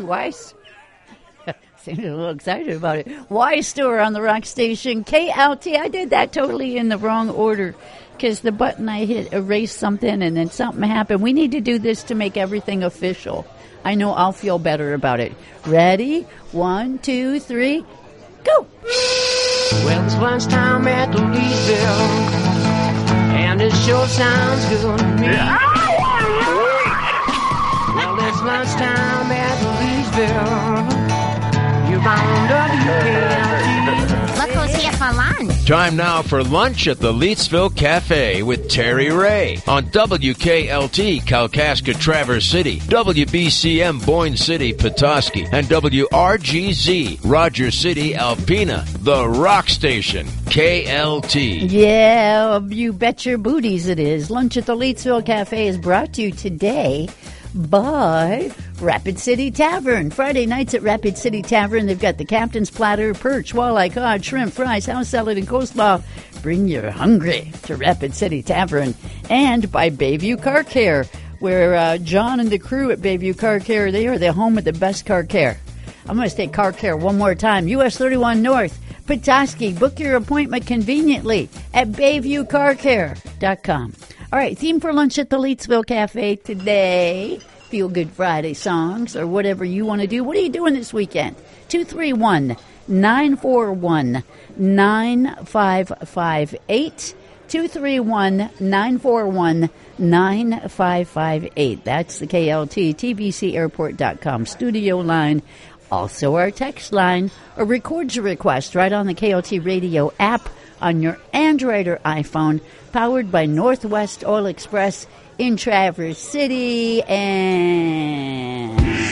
Weiss. Seemed a little excited about it. Weiss store on the rock station. KLT. I did that totally in the wrong order because the button I hit erased something and then something happened. We need to do this to make everything official. I know I'll feel better about it. Ready? 1, 2, 3, go! Well, it's lunchtime at Louisville, and it sure sounds good to me. Well, it's lunchtime at Louisville. You're bound to Look who's here for lunch. Time now for lunch at the Leetsville Cafe with Terry Ray on WKLT Kalkaska Traverse City, WBCM Boyne City Petoskey, and WRGZ Rogers City Alpena, the rock station, KLT. Yeah, you bet your booties it is. Lunch at the Leetsville Cafe is brought to you today by Rapid City Tavern. Friday nights at Rapid City Tavern, they've got the Captain's Platter, perch, walleye, cod, shrimp, fries, house salad, and coleslaw. Bring your hungry to Rapid City Tavern. And by Bayview Car Care, where John and the crew at Bayview Car Care, they are the home of the best car care. I'm going to say car care one more time. US 31 North, Petoskey. Book your appointment conveniently at BayviewCarCare.com. All right, theme for lunch at the Leetsville Cafe today. Feel Good Friday songs or whatever you want to do. What are you doing this weekend? 231-941-9558. 231-941-9558. That's the KLT TBCAirport.com studio line. Also our text line, or record your request right on the KLT radio app on your Android or iPhone, powered by Northwest Oil Express in Traverse City. And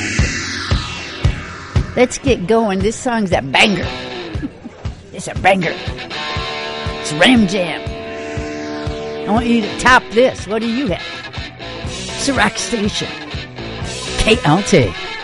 let's get going. This song's a banger. It's a banger. It's Ram Jam. I want you to top this. What do you have? It's a rock station. KLT.